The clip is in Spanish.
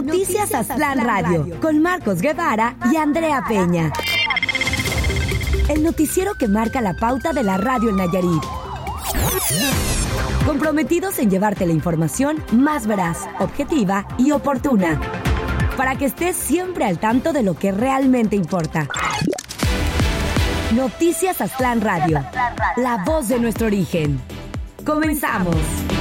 Noticias Aztlán Radio, con Marcos Guevara y Andrea Peña. El noticiero que marca la pauta de la radio en Nayarit. Comprometidos en llevarte la información más veraz, objetiva y oportuna, para que estés siempre al tanto de lo que realmente importa. Noticias Aztlán Radio, la voz de nuestro origen. ¡Comenzamos!